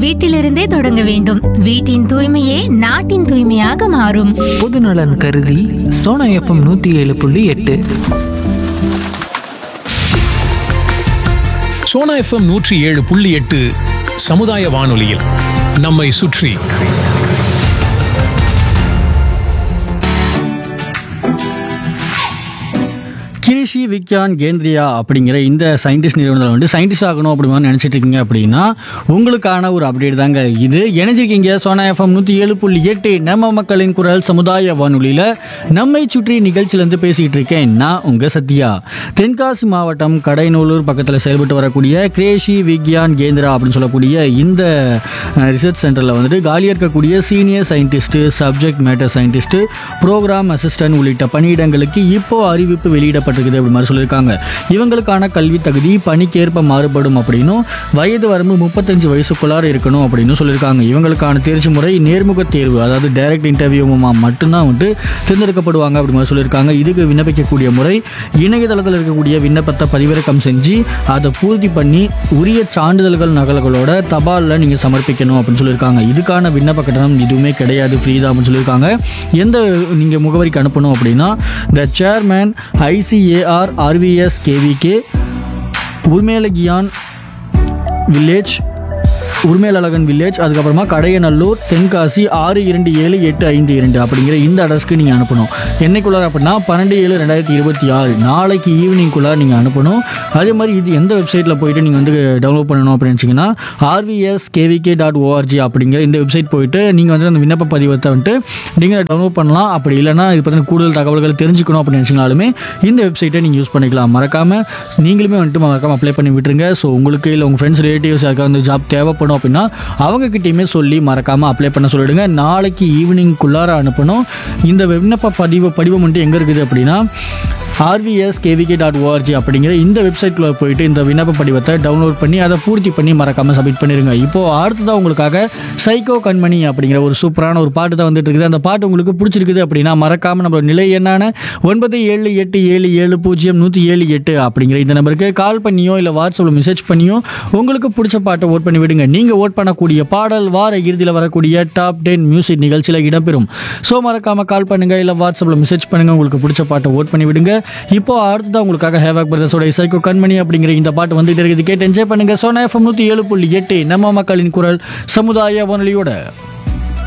வீட்டிலிருந்தே தொடங்க வேண்டும். வீட்டின் தூய்மையே நாட்டின் தூய்மையாக மாறும். பொதுநலன் கருதி சோனா எஃப்எம் 107.8. சோனா எஃப்எம் 107.8 சமுதாய வானொலியில் நம்மை சுற்றி. கிருஷி விக்யான் கேந்திரியா அப்படிங்கிற இந்த சயின்டிஸ்ட் நிறுவனத்தில் வந்து சயின்டிஸ்ட் ஆகணும் அப்படி நினச்சிட்டு இருக்கீங்க அப்படின்னா உங்களுக்கான ஒரு அப்டேட் தாங்க இது. இணைஞ்சிருக்கீங்க சோனா எஃப்எம் 107.8 நம்ம மக்களின் குரல் சமுதாய வானொலியில் நம்மை சுற்றி நிகழ்ச்சியிலேருந்து பேசிக்கிட்டு இருக்கேன் நான் உங்கள் சத்யா. தென்காசி மாவட்டம் கடைநல்லூர் பக்கத்தில் செயல்பட்டு வரக்கூடிய கிருஷி விக்யான் கேந்திரா அப்படின்னு சொல்லக்கூடிய இந்த ரிசர்ச் சென்டரில் வந்துட்டு காலியாக இருக்கக்கூடிய senior scientist, subject matter scientist, program assistant உள்ளிட்ட பணியிடங்களுக்கு இப்போ அறிவிப்பு வெளியிடப்பட்டிருக்குது அப்படி மாதிரி சொல்லியிருக்காங்க. இவங்களுக்கான கல்வி தகுதி பணிக்கேற்ப மாறுபடும் அப்படின்னும் வயது வரம்பு 35 வயசுக்குள்ளார இருக்கணும் அப்படின்னு சொல்லியிருக்காங்க. இவங்களுக்கான தேர்ச்சி முறை நேர்முக தேர்வு, அதாவது டைரக்ட் இன்டர்வியூ மட்டும்தான் வந்துட்டு தேர்ந்தெடுக்கப்படுவாங்க அப்படி மாதிரி சொல்லியிருக்காங்க. இதுக்கு விண்ணப்பிக்கக்கூடிய முறை இணையதளத்தில் இருக்கக்கூடிய விண்ணப்பத்தை பதிவிறக்கம் செஞ்சு அதை பூர்த்தி பண்ணி உரிய சான்றிதழ்கள் நகல்களோட தபாலில் நீங்கள் சமர்ப்பிக்கணும் அப்படின்னு சொல்லியிருக்காங்க. இதுக்கான விண்ணப்ப கட்டணம் எதுவுமே கிடையாது, ஃப்ரீ தான் அப்படின்னு சொல்லியிருக்காங்க. எந்த நீங்கள் முகவரிக்கு அனுப்பணும் அப்படின்னா த chairman ICAR RVS KVK உர்மேலகியான் village, உரிமையழகன் village, அதுக்கப்புறமா கடையநல்லூர், தென்காசி 627852 அப்படிங்கிற இந்த அட்ரஸ்க்கு நீங்கள் அனுப்பணும். என்னைக்குள்ளார அப்படின்னா 12/7/2026 நாளைக்கு ஈவினிங்குள்ளார நீங்கள் அனுப்பணும். அதே மாதிரி இது எந்த வெப்சைட்டில் போயிட்டு நீங்கள் வந்து டவுன்லோட் பண்ணணும் அப்படின்னு வச்சிங்கன்னா rvskvk.org அப்படிங்கிற இந்த வெப்சைட் போயிட்டு நீங்கள் வந்து அந்த விண்ணப்ப பதிவத்தை வந்துட்டு நீங்கள் டவுன்லோட் பண்ணலாம். அப்படி இல்லைனா இது பற்றின கூடுதல் தகவல்கள் தெரிஞ்சுக்கணும் அப்படின்னு நினச்சிங்கனாலுமே இந்த வெப்சைட்டை நீங்கள் யூஸ் பண்ணிக்கலாம். மறக்காமல் நீங்களுமே வந்துட்டு மறக்காமல் அப்ளை பண்ணி விட்டுருங்க. ஸோ உங்களுக்கு இல்லை உங்கள் ஃப்ரெண்ட்ஸ் ரிலேட்டிவ்ஸ் யாருக்காவது அந்த ஜாப் தேவைப்படும் அப்படின்னா அவங்ககிட்டயுமே சொல்லி மறக்காம அப்ளை பண்ண சொல்லிடுங்க. நாளைக்கு ஈவினிங்குள்ளார அனுப்பணும். இந்த விண்ணப்ப படிவம் வந்துட்டு எங்க இருக்குது அப்படின்னா rvskvk.org அப்படிங்கிற இந்த வெப்சைட்ல போயிட்டு இந்த விண்ணப்ப படிவத்தை டவுன்லோட் பண்ணி அதை பூர்த்தி பண்ணி மறக்காம சப்மிட் பண்ணிருங்க. இப்போ அடுத்ததான் உங்களுக்காக சைக்கோ கண்மணி அப்படிங்கிற ஒரு சூப்பரான ஒரு பாட்டு தான் வந்துட்டு இருக்குது. அந்த பாட்டு உங்களுக்கு பிடிச்சிருக்குது அப்படின்னா மறக்காம நம்மளோட நிலை என்னான 9787700178 அப்படிங்கிற இந்த நம்பருக்கு கால் பண்ணியோ இல்லை வாட்ஸ்அப்பில் மெசேஜ் பண்ணியோ உங்களுக்கு பிடிச்ச பாட்டை ஓட் பண்ணி விடுங்க. நீங்கள் ஓட் பண்ணக்கூடிய பாடல் வார இறுதியில் வரக்கூடிய டாப் 10 மியூசிக் நிகழ்ச்சியில் இடம்பெறும். ஸோ மறக்காம கால் பண்ணுங்க இல்லை வாட்ஸ்அப்பில் மெசேஜ் பண்ணுங்க, உங்களுக்கு பிடிச்ச பாட்டை ஓட் பண்ணி விடுங்க. இப்போ அடுத்ததான் உங்களுக்காக ஹேவாக் பிரதர்ஸோட சைக்கோ கண்மணி அப்படிங்கிற இந்த பாட்டு வந்துட்டு இருக்குது. கேட்டு என்ஜாய் பண்ணுங்க. சோனா எஃப்எம் 107.8 நம்ம மக்களின் குரல் சமுதாய வானொலியோட.